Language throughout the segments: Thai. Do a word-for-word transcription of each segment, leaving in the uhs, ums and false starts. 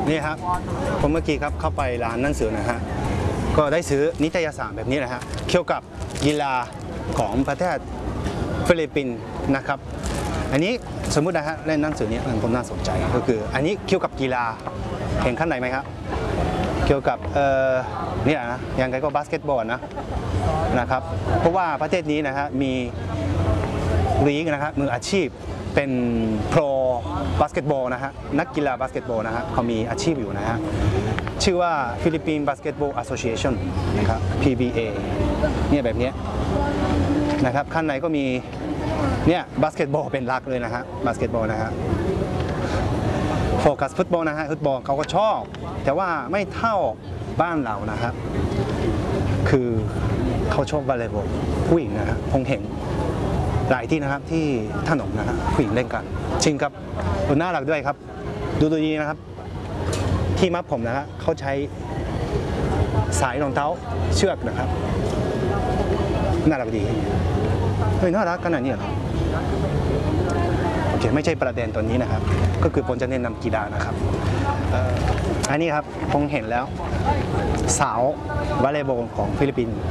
นี่ครับผมเมื่อกี้ครับเข้าไปร้านหนังสือนะฮะก็ได้ซื้อนิตยสารแบบนี้นะฮะเกี่ยวกับกีฬาของประเทศฟิลิปปินส์นะครับอันนี้สมมุตินะฮะเล่นหนังสือนี้ผมน่าสนใจก็คืออันนี้เกี่ยวกับกีฬาเห็นข้างในไหมครับเกี่ยวกับเอ่อเนี่ยนะยังไงก็บาสเกตบอลนะนะครับเพราะว่าประเทศนี้นะฮะมีลีกนะครับมืออาชีพเป็นโปรบาสเกตบอลนะฮะนักกีฬาบาสเกตบอลนะฮะเขามีอาชีพอยู่นะฮะชื่อว่าฟิลิปปินส์บาสเกตบอลแอสโซเชชันนะครับ พี บี เอ เนี่ยแบบนี้นะครับข้างในก็มีเนี่ยบาสเกตบอลเป็นหลักเลยนะฮะบาสเกตบอลนะฮะโฟกัสฟุตบอลนะฮะฟุตบอลเขาก็ชอบแต่ว่าไม่เท่าบ้านเรานะครับคือเขาชอบวอลเลย์บอลผู้หญิงนะฮะคงเห็นหลายที่นะครับที่ถนนนะฮะผู้หญิงเล่นกันจริงครับน่ารักด้วยครับดูตัวนี้นะครับที่มัดผมนะฮะเขาใช้สายรองเท้าเชือกนะครับน่ารักดีเฮ้ยน่ารักขนาดนี้เหรอโอเคไม่ใช่ประเด็นตัวนี้นะครับก็คือผมจะแนะนำกีฬานะครับอันนี้ครับผมเห็นแล้วสาววอลเลย์บอลของฟิลิปปินส์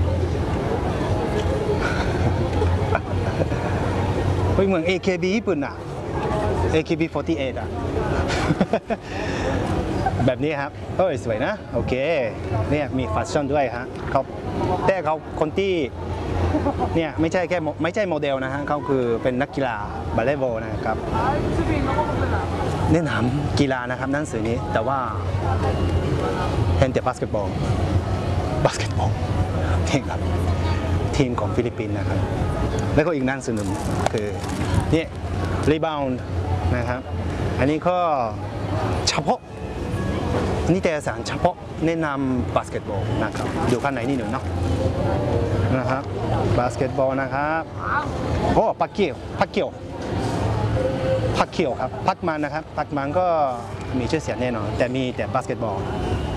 เฮ้ยเหมือน เอ เค บี ญี่ปุ่นอ่ะ เอ เค บี สี่สิบแปด อ่ะ แบบนี้ครับเอ้ยสวยนะโอเคเนี่ยมีแฟชั่นด้วยฮะเขาแต่เขาคนที่เนี่ยไม่ใช่แค่ไม่ใช่โมเดลนะฮะเขาคือเป็นนักกีฬาบาสเกตบอลนะครับแนะนำกีฬานะครับหนังสือนี้แต่ว่าเห็นแต่บาสเกตบอลบาสเกตบอลทีมครับทีมของฟิลิปปินส์นะครับแล้วก็อีกหนังสือหนึ่งคือนี่รีบาวน์นะครับอันนี้ก็เฉพาะนิตยสารเฉพาะแนะนำบาสเกตบอลนะครับอยู่ข้างในนี่หนึ่งเนาะนะครับบาสเกตบอลนะครับโอ้ปักเกียวปักเกียวปักเกียวครับปักมันนะครับปักมันก็มีชื่อเสียงแน่นอนแต่มีแต่บาสเกตบอล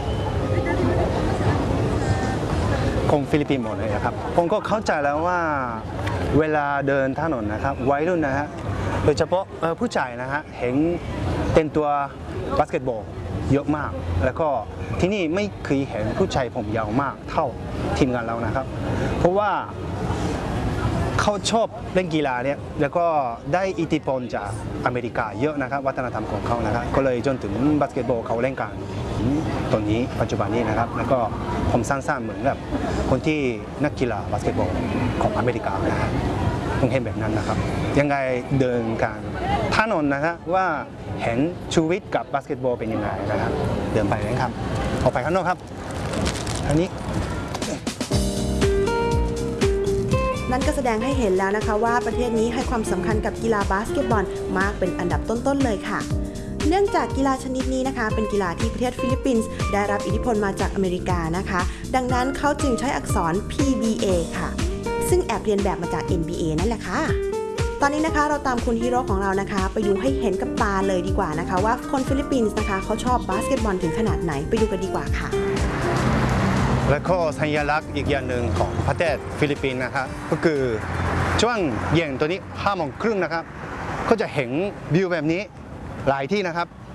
ของฟิลิปปินส์หมดเลยนะครับผมก็เข้าใจแล้วว่าเวลาเดินถนนนะครับวัยรุ่นนะฮะโดยเฉพาะผู้ชายนะฮะเห็นเป็นตัวบาสเกตบอลเยอะมากแล้วก็ที่นี่ไม่เคยเห็นผู้ชายผมยาวมากเท่าทีมงานเรานะครับเพราะว่าเขาชอบเล่นกีฬาเนี่ยแล้วก็ได้อิทธิพลจากอเมริกาเยอะนะครับวัฒนธรรมของเขานะครับก็เลยจนถึงบาสเกตบอลเขาเล่นกันตอนนี้ปัจจุบันนี้นะครับแล้วก็ผมสั้นๆเหมือนแบบคนที่นักกีฬาบาสเกตบอลของอเมริกานะครับผมเห็นแบบนั้นนะครับยังไงเดินกันถนนนะครับว่าเห็นชีวิตกับบาสเกตบอลเป็นยังไงนะครับเดินไปเลยครับออกไปข้างนอกครับอันนี้นั่นก็แสดงให้เห็นแล้วนะคะว่าประเทศนี้ให้ความสำคัญกับกีฬาบาสเกตบอลมากเป็นอันดับต้นๆเลยค่ะเนื่องจากกีฬาชนิดนี้นะคะเป็นกีฬาที่ประเทศฟิลิปปินส์ได้รับอิทธิพลมาจากอเมริกานะคะดังนั้นเขาจึงใช้อักษร พี บี เอ ค่ะซึ่งแอบเรียนแบบมาจาก เอ็น บี เอ นั่นแหละค่ะตอนนี้นะคะเราตามคุณฮีโร่ของเรานะคะไปดูให้เห็นกับตาเลยดีกว่านะคะว่าคนฟิลิปปินส์นะคะเขาชอบบาสเกตบอลถึงขนาดไหนไปดูกันดีกว่าค่ะและก็สัญลักษณ์อีกอย่างหนึ่งของประเทศฟิลิปปินส์นะครับก็คือช่วงเย็นตัวนี้ห้าโมงครึ่งนะครับก็จะเห็นวิวแบบนี้หลายที่นะครับ